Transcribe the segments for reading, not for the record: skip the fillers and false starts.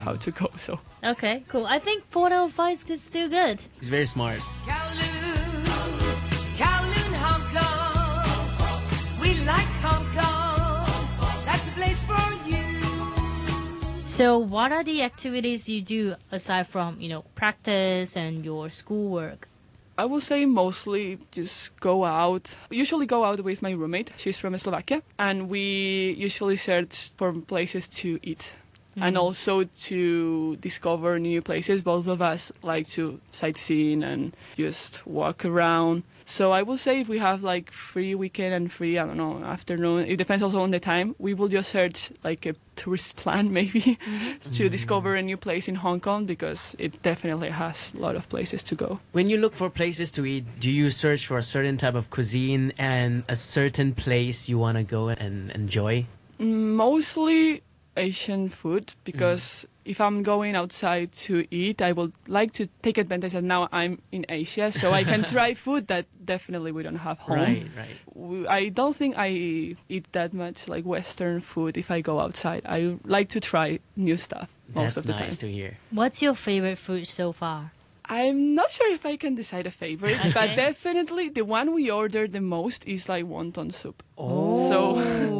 how to go. So Okay, cool. I think 4 out of 5 is still good. He's very smart. Kowloon, Kowloon, Hong Kong. We like Hong Kong. That's a place for you. So what are the activities you do aside from, practice and your schoolwork? I will say mostly just go out. Usually go out with my roommate. She's from Slovakia. And we usually search for places to eat. And also to discover new places. Both of us like to sightseeing and just walk around. So I will say if we have like free weekend and free, afternoon, it depends also on the time, we will just search like a tourist plan maybe to discover a new place in Hong Kong because it definitely has a lot of places to go. When you look for places to eat, do you search for a certain type of cuisine and a certain place you want to go and enjoy? Mostly Asian food because if I'm going outside to eat, I would like to take advantage that now I'm in Asia so I can try food that definitely we don't have home. Right. I don't think I eat that much like Western food if I go outside. I like to try new stuff most of the That's nice time. to hear. What's your favorite food so far? I'm not sure if I can decide a favorite, but definitely the one we ordered the most is like wonton soup. Oh. So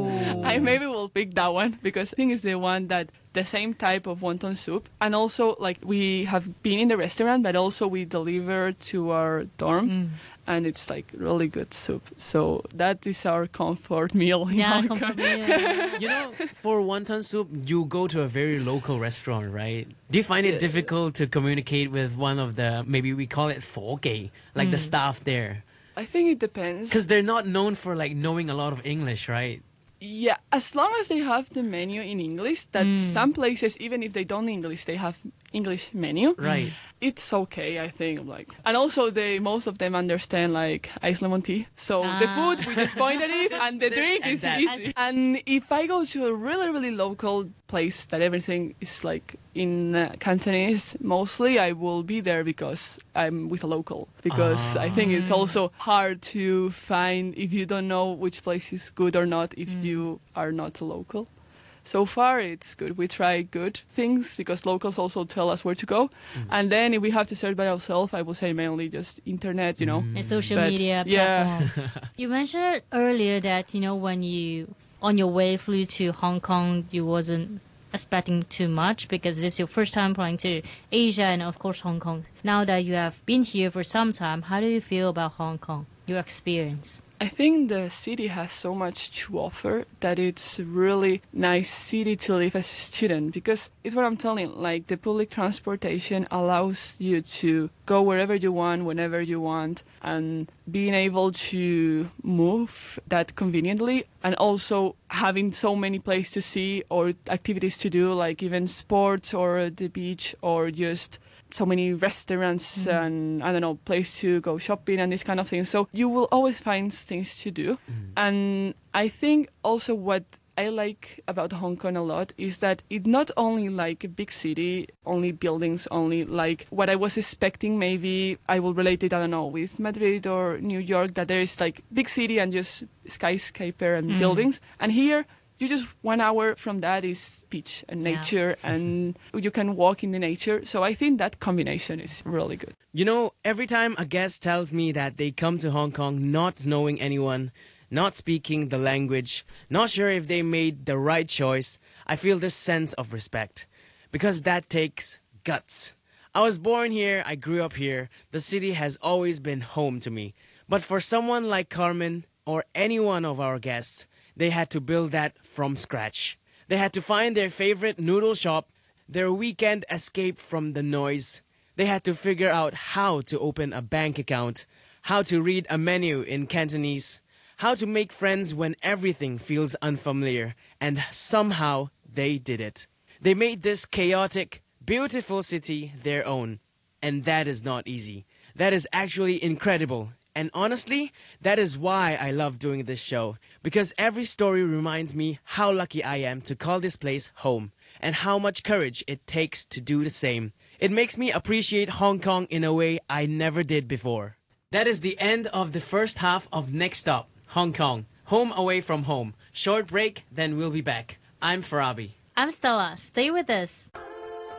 I maybe will pick that one because I think it's the one that the same type of wonton soup. And also like we have been in the restaurant, but also we deliver to our dorm. And it's like really good soup. So that is our comfort meal in Hong Kong. comfort meal. You know, for wonton soup, you go to a very local restaurant, right? Do you find it difficult to communicate with one of the, maybe we call it foge, like the staff there? I think it depends. Because they're not known for like knowing a lot of English, right? Yeah, as long as they have the menu in English, that some places, even if they don't English, they have English menu. Right. It's okay, I think. And also, most of them understand like ice lemon tea. So the food we just point at it, and the drink and is that. easy. And if I go to a really, really local place that everything is like in Cantonese, mostly I will be there because I'm with a local. Because I think it's also hard to find if you don't know which place is good or not if you are not a local. So far, it's good. We try good things because locals also tell us where to go. And then if we have to search by ourselves, I will say mainly just internet, And social But, media platforms. You mentioned earlier that, when you, on your way, flew to Hong Kong, you wasn't expecting too much because this is your first time flying to Asia and, of course, Hong Kong. Now that you have been here for some time, how do you feel about Hong Kong, your experience? I think the city has so much to offer that it's a really nice city to live as a student because it's what I'm telling, like the public transportation allows you to go wherever you want, whenever you want, and being able to move that conveniently and also having so many places to see or activities to do, like even sports or the beach or just so many restaurants and, I don't know, place to go shopping and this kind of thing. So you will always find things to do. And I think also what I like about Hong Kong a lot is that it's not only like a big city, only buildings, only like what I was expecting. Maybe I will relate it, I don't know, with Madrid or New York, that there is like big city and just skyscraper and buildings. And here, you just 1 hour from that is beach and nature and you can walk in the nature. So I think that combination is really good. You know, every time a guest tells me that they come to Hong Kong not knowing anyone, not speaking the language, not sure if they made the right choice, I feel this sense of respect. Because that takes guts. I was born here, I grew up here, the city has always been home to me. But for someone like Carmen or any one of our guests, they had to build that from scratch. They had to find their favorite noodle shop, their weekend escape from the noise. They had to figure out how to open a bank account, how to read a menu in Cantonese, how to make friends when everything feels unfamiliar, and somehow they did it. They made this chaotic, beautiful city their own. And that is not easy. That is actually incredible. And honestly, that is why I love doing this show. Because every story reminds me how lucky I am to call this place home. And how much courage it takes to do the same. It makes me appreciate Hong Kong in a way I never did before. That is the end of the first half of Next Stop, Hong Kong. Home away from home. Short break, then we'll be back. I'm Farabi. I'm Stella. Stay with us.